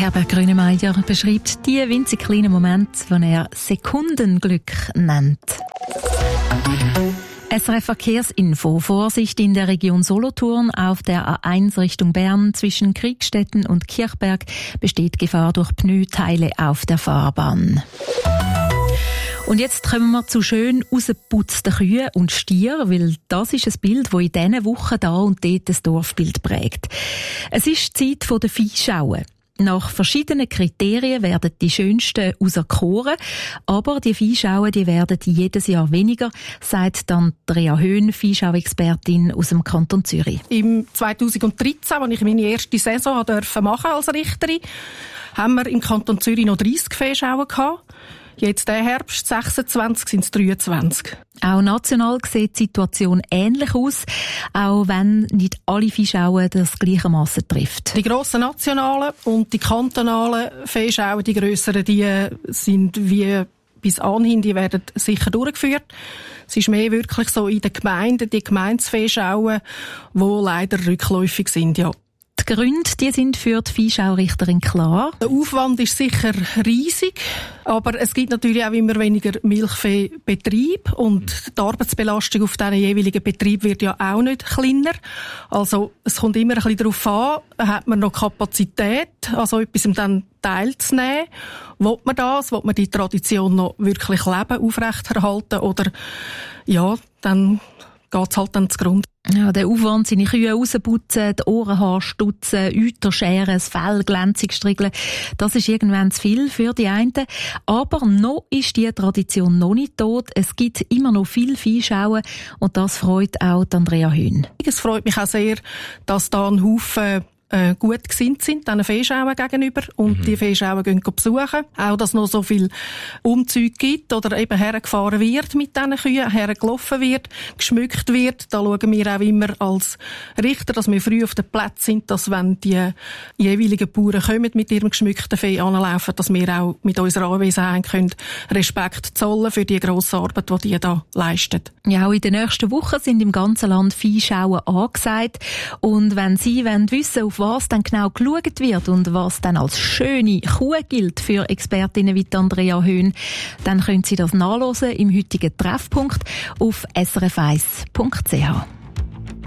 Herbert Grönemeyer beschreibt die winzig kleinen Momente, die er Sekundenglück nennt. SRF Verkehrsinfo. Vorsicht in der Region Solothurn. Auf der A1 Richtung Bern zwischen Kriegstetten und Kirchberg besteht Gefahr durch Pneuteile auf der Fahrbahn. Und jetzt kommen wir zu schön rausgeputzten Kühen und Stieren, weil das ist ein Bild, das in diesen Wochen da und dort das Dorfbild prägt. Es ist die Zeit der Viehschauen. Nach verschiedenen Kriterien werden die schönsten auserkoren, aber die Viehschauen, die werden jedes Jahr weniger, sagt Andrea Höhn, Viehschau-Expertin aus dem Kanton Zürich. Im 2013, als ich meine erste Saison machen durfte als Richterin, haben wir im Kanton Zürich noch 30 Viehschauen gehabt. Jetzt der Herbst 26 sind es 23. Auch national sieht die Situation ähnlich aus, auch wenn nicht alle Viehschauen das gleichermaßen trifft. Die grossen nationalen und die kantonalen Viehschauen, die grösseren, die sind wie bis anhin, die werden sicher durchgeführt. Es ist mehr wirklich so in den Gemeinden, die Gemeindeviehschauen, die leider rückläufig sind, ja. Die Gründe, die sind für die Viehschaurichterin klar. Der Aufwand ist sicher riesig, aber es gibt natürlich auch immer weniger Milchviehbetrieb und die Arbeitsbelastung auf diesen jeweiligen Betrieb wird ja auch nicht kleiner. Also es kommt immer ein bisschen darauf an, hat man noch Kapazität, also etwas dann teilzunehmen. Will man das? Will man die Tradition noch wirklich leben, aufrechterhalten oder ja, dann geht es halt dann zugrunde. Ja, der Aufwand, seine Kühe rausputzen, die Ohrenhaare stutzen, Euter scheren, das Fell glänzig striegeln, das ist irgendwann zu viel für die einen. Aber noch ist die Tradition noch nicht tot. Es gibt immer noch viel Viehschauen und das freut auch Andrea Höhn. Es freut mich auch sehr, dass da ein Haufen gut gesinnt sind, diesen Viehschauen gegenüber und die Viehschauen gehen besuchen. Auch, dass noch so viel Umzüge gibt oder eben hergefahren wird mit diesen Kühen, hergelaufen wird, geschmückt wird. Da schauen wir auch immer als Richter, dass wir früh auf dem Platz sind, dass wenn die jeweiligen Bauern kommen mit ihrem geschmückten Vieh anlaufen, dass wir auch mit unserer Anwesenheit können Respekt zollen für die grosse Arbeit, die die da leisten. Ja, auch in den nächsten Wochen sind im ganzen Land Viehschauen angesagt. Und wenn Sie wissen, auf was dann genau geschaut wird und was dann als schöne Kuh gilt für Expertinnen wie Andrea Höhn, dann können Sie das nachlesen im heutigen Treffpunkt auf srf1.ch.